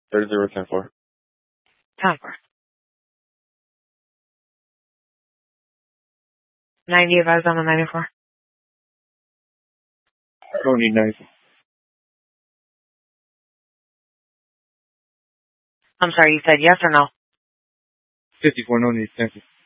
30-10-4. 10-4. 90 advised on the 94. Don't need 90. I'm sorry, you said yes or no? 54, no need, thank you.